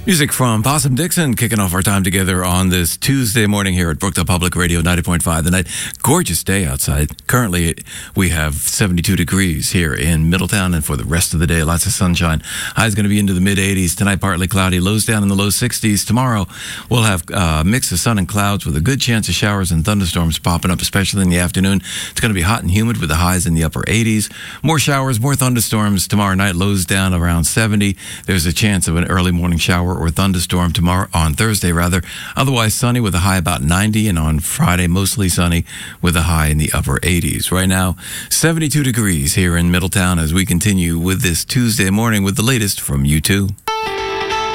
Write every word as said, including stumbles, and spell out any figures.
Music from Possum Dixon kicking off our time together on this Tuesday morning here at Brookdale Public Radio ninety point five The Night. Gorgeous day outside. Currently, we have seventy-two degrees here in Middletown, and for the rest of the day, lots of sunshine. High's going to be into the mid eighties. Tonight, partly cloudy. Lows down in the low sixties. Tomorrow, we'll have a mix of sun and clouds with a good chance of showers and thunderstorms popping up, especially in the afternoon. It's going to be hot and humid with the highs in the upper eighties. More showers, more thunderstorms tomorrow night. Lows down around seventy. There's a chance of an early morning shower or thunderstorm tomorrow, on Thursday rather. Otherwise sunny with a high about ninety, and on Friday mostly sunny with a high in the upper eighties. Right now, seventy-two degrees here in Middletown as we continue with this Tuesday morning with the latest from U two.